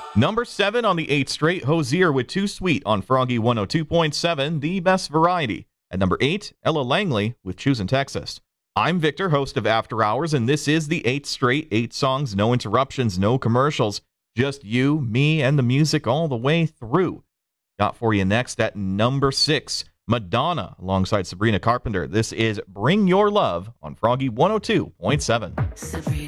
Number 7 on the 8th straight, Hozier with Too Sweet on Froggy 102.7, the best variety. At number 8, Ella Langley with Choosin' Texas. I'm Victor, host of After Hours, and this is the 8th straight, 8 songs, no interruptions, no commercials, just you, me, and the music all the way through. Got for you next at number 6, Madonna alongside Sabrina Carpenter. This is Bring Your Love on Froggy 102.7. Sabrina.